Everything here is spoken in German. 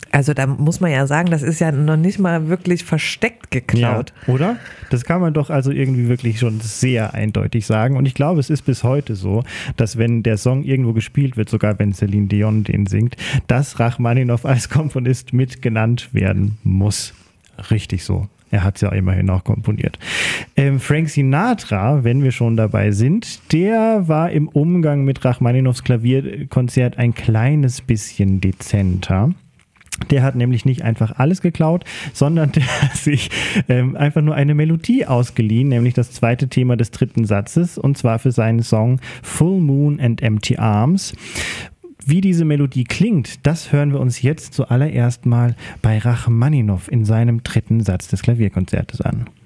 Also da muss man ja sagen, das ist ja noch nicht mal wirklich versteckt geklaut. Ja, oder? Das kann man doch also irgendwie wirklich schon sehr eindeutig sagen. Und ich glaube, es ist bis heute so, dass wenn der Song irgendwo gespielt wird, sogar wenn Celine Dion den singt, dass Rachmaninow als Komponist mit genannt werden muss. Richtig so. Er hat es ja immerhin auch komponiert. Frank Sinatra, wenn wir schon dabei sind, der war im Umgang mit Rachmaninows Klavierkonzert ein kleines bisschen dezenter. Der hat nämlich nicht einfach alles geklaut, sondern der hat sich einfach nur eine Melodie ausgeliehen, nämlich das zweite Thema des dritten Satzes, und zwar für seinen Song Full Moon and Empty Arms. Wie diese Melodie klingt, das hören wir uns jetzt zuallererst mal bei Rachmaninow in seinem dritten Satz des Klavierkonzertes an.